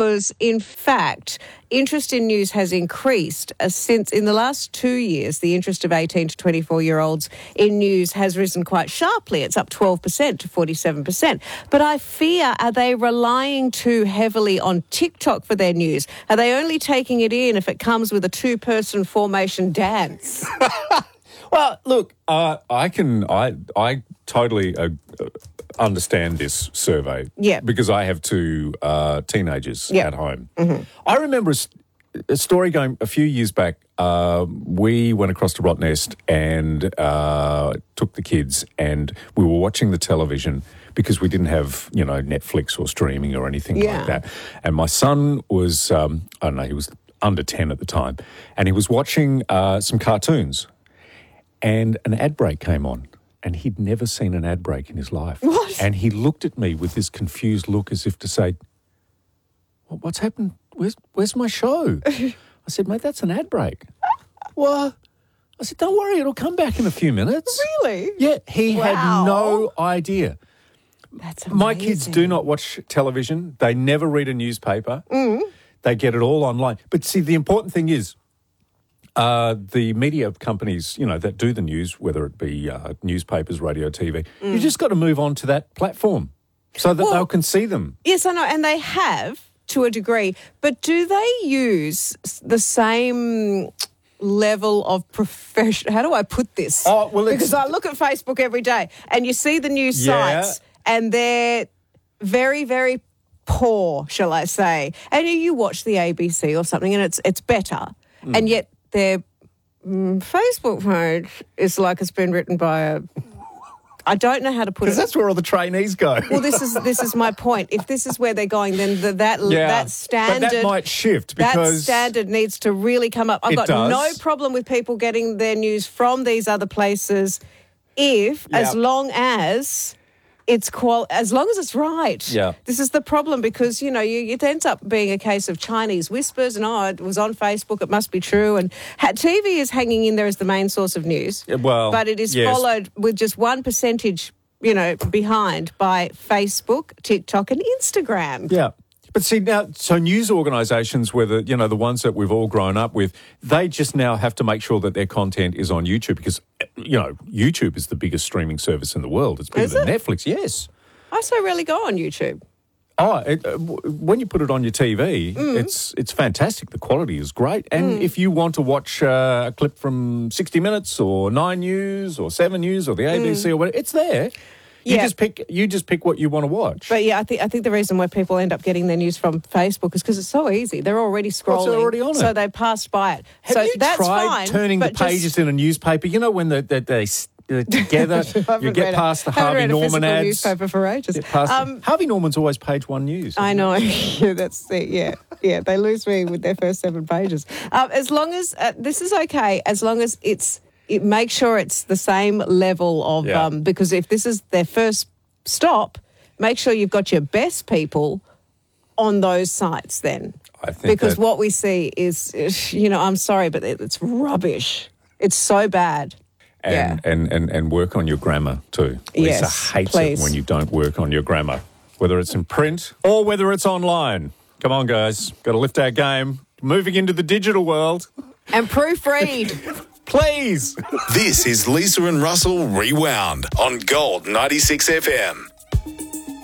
because, in fact, interest in news has increased since in the last 2 years. The interest of 18 to 24-year-olds in news has risen quite sharply. It's up 12% to 47%. But I fear, are they relying too heavily on TikTok for their news? Are they only taking it in if it comes with a two-person formation dance? Well, look, I totally understand this survey. Yeah. Because I have two teenagers at home. Mm-hmm. I remember a story going a few years back. We went across to Rottnest and took the kids, and we were watching the television because we didn't have, Netflix or streaming or anything like that. And my son was, I don't know, he was under 10 at the time, and he was watching some cartoons. And an ad break came on, and he'd never seen an ad break in his life. What? And he looked at me with this confused look as if to say, what's happened? Where's my show? I said, mate, that's an ad break. What? I said, don't worry, it'll come back in a few minutes. Really? Yeah, he had no idea. That's amazing. My kids do not watch television. They never read a newspaper. They get it all online. But see, the important thing is, the media companies, that do the news, whether it be newspapers, radio, TV, you just got to move on to that platform so that they can see them. Yes, I know, and they have to a degree. But do they use the same level of profession? How do I put this? Oh, well, because I look at Facebook every day, and you see the news sites, and they're very, very poor, shall I say? And you watch the ABC or something, and it's better, and yet their Facebook page is like it's been written by I don't know how to put it. Because that's where all the trainees go. Well, this is my point. If this is where they're going, then that standard... But that might shift because... That standard needs to really come up. I've got no problem with people getting their news from these other places as long as... as long as it's right. Yeah. This is the problem because, it ends up being a case of Chinese whispers and, it was on Facebook, it must be true. And TV is hanging in there as the main source of news. But it is followed with just 1%, behind by Facebook, TikTok and Instagram. Yeah. But see, now, so news organisations, whether, the ones that we've all grown up with, they just now have to make sure that their content is on YouTube because, YouTube is the biggest streaming service in the world. It's bigger than Netflix, yes. I so rarely go on YouTube. Oh, when you put it on your TV, it's fantastic. The quality is great. And if you want to watch a clip from 60 Minutes or 9 News or 7 News or the ABC or whatever, it's there. You just pick what you want to watch. But I think the reason why people end up getting their news from Facebook is because it's so easy. They're already scrolling. They're already on it. So they passed by it. Have you tried turning the pages in a newspaper? When they together, you get past the Harvey Norman ads. Newspaper for ages. Harvey Norman's always page one news. I know. That's it. Yeah. They lose me with their first 7 pages. As long as this is okay, as long as make sure it's the same level of because if this is their first stop, make sure you've got your best people on those sites then. I think because what we see is, I'm sorry, but it's rubbish. It's so bad. And work on your grammar too. Yes, Lisa hates it when you don't work on your grammar, whether it's in print or whether it's online. Come on, guys. Got to lift our game. Moving into the digital world. And proofread. Please. This is Lisa and Russell Rewound on Gold 96 FM.